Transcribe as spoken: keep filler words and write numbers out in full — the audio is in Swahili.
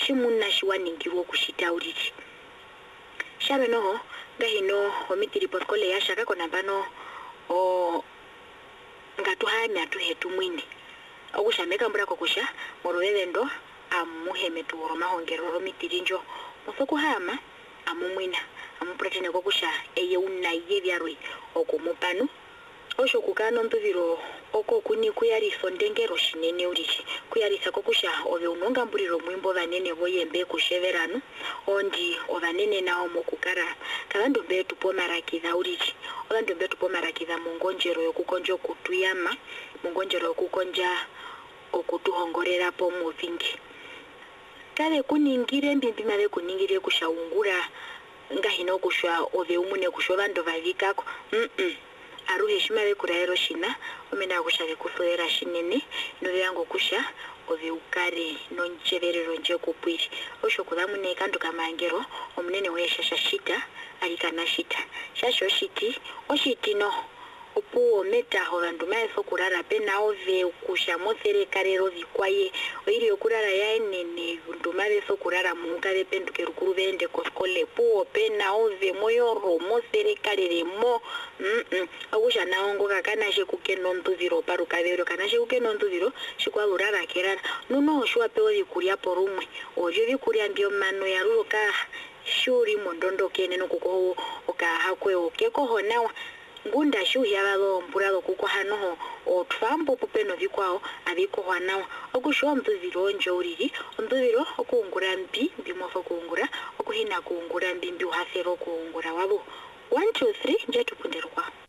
shimuna shiwaningirwa kushitauriri shabe noho ngahino omitiri poskole ya shaka kona bano o ngatuhanya atuhetu mwine okushameka mbura kokusha morwelendo amuhemetu roma hongero romitirinjo musokuhama amumwina amupratene kokusha eye unaye byarwe okumupanu osho kukano ntuviro oko kuni kuyariso ndengero shinene urishi kuyarisa kokusha ove unonga mburiro mwimbo vanene voyembe kusheverano ondi ovanene nawo mokukara kalando mbetu pomarakidha urishi olando mbetu pomarakidha mungonjero yokukonja kutuyama mungonjero yokukonja okutuhongorera po muvingi kale kuningire mbimbima ve kuningire kushaungura ngahino kushwa ove umune kushwa vandu vavikako mm -mm. aruhe shima ve kuraero shina omena kushave kusoera shinene nove yango kusha ove ukare noncheverero nje kupwiri osho kudhamune kandu kamangero omunene weshasha shita alikana shita shasho shiti oshiti no opuo meta holandu maefo kurara pena ove kusha mothere karero vikwaye oiri yokurara yaenene nduma efo kurara munga vependuke rukuru vende koskole puo pena ove moyoro mothere karere mo mm -mm. akusha naongo kakana shekukeno ntuviro paruka vero kana shekukeno ntuviro shikwalurara kerara nuno oshua peo vikuria porumwe ojo vikuria mbio mano ya ruka shuri mondondo kene nokuko okahakwe okeko honawa ngunda shuhya balo mpuralo kuko hano otfambo pupeno vikwao abiko hanawa okusho mtuviro njoriri mtuviro okungura mbi bimofo kungura okuhina kungura mbi mbi uhafero kungura wabo one two three nje tupunderwa